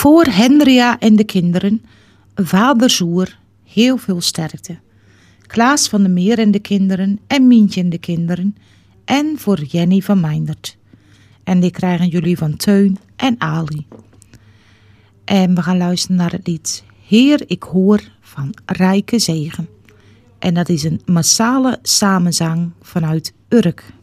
Voor Hendria en de kinderen, vader Zoer, heel veel sterkte. Klaas van der Meer en de kinderen en Mientje en de kinderen. En voor Jenny van Meindert. En die krijgen jullie van Teun en Ali. En we gaan luisteren naar het lied Heer, ik hoor van Rijke Zegen. En dat is een massale samenzang vanuit Urk.